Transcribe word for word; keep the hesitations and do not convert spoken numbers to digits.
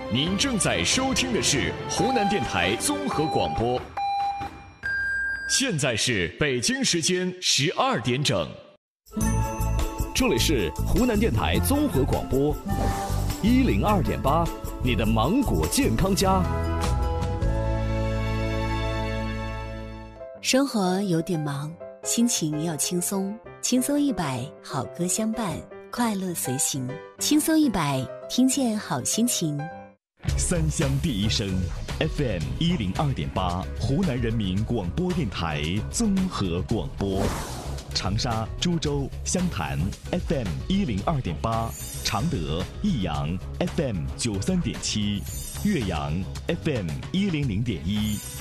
您正在收听的是湖南电台综合广播。现在是北京时间十二点整， 这里是湖南电台综合广播一零二点八，你的芒果健康家。 生活有点忙，心情要轻松，轻松一百，好歌相伴，快乐随行。轻松一百，听见好心情。 三湘第一声 F M 一零二点八，湖南人民广播电台综合广播。长沙、株洲、湘潭 F M 一零二点八，常德、益阳 F M 九三点七，岳阳 F M 一零零点一，